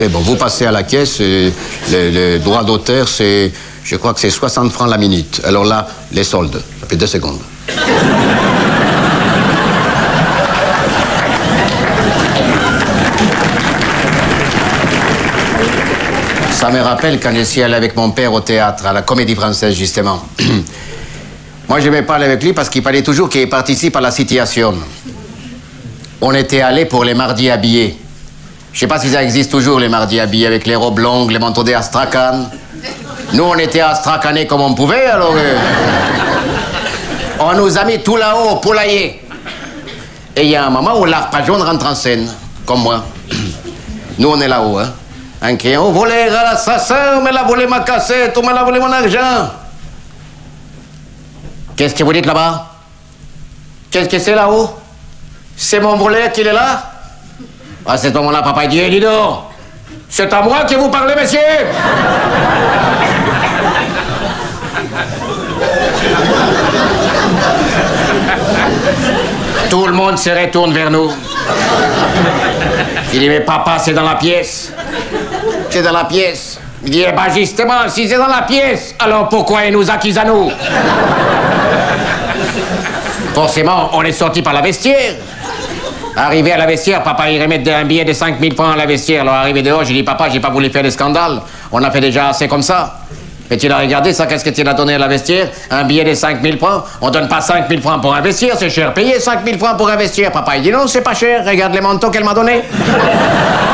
Et bon, vous passez à la caisse, et les droits d'auteur, c'est... Je crois que c'est 60 francs la minute. Alors là, les soldes. Ça fait 2 secondes. Ça me rappelle quand je suis allé avec mon père au théâtre, à la Comédie Française, justement. Moi, je n'aimais pas aller avec lui parce qu'il fallait toujours qu'il participe à la situation. On était allés pour les mardis habillés. Je ne sais pas si ça existe toujours, les mardis habillés, avec les robes longues, les manteaux d'Astrakhan. Nous, on était astracanés comme on pouvait, alors... on nous a mis tout là-haut, au poulailler. Et il y a un moment où l'Arpajon rentre en scène, comme moi. Nous, on est là-haut, hein. En criant, oh, volé à l'assassin, on me l'a volé ma cassette, on me l'a volé mon argent. Qu'est-ce que vous dites là-bas? Qu'est-ce que c'est là-haut? C'est mon voleur qui est là? À ce moment-là, papa dit, dis donc, c'est à moi que vous parlez, monsieur? Tout le monde se retourne vers nous. Il dit, mais papa, c'est dans la pièce. C'est dans la pièce. Il dit, eh ben justement, si c'est dans la pièce, alors pourquoi il nous accuse à nous? Forcément, on est sorti par la vestiaire. Arrivé à la vestiaire, papa, il remet un billet de 5 000 francs à la vestiaire. Alors, arrivé dehors, j'ai dit, papa, j'ai pas voulu faire de scandale. On a fait déjà assez comme ça. Mais tu l'as regardé, ça, qu'est-ce que tu l'as donné à la vestiaire? Un billet de 5 000 francs? On donne pas 5 000 francs pour un vestiaire, c'est cher payé, 5 000 francs pour un vestiaire. Papa, il dit, non, c'est pas cher, regarde les manteaux qu'elle m'a donnés.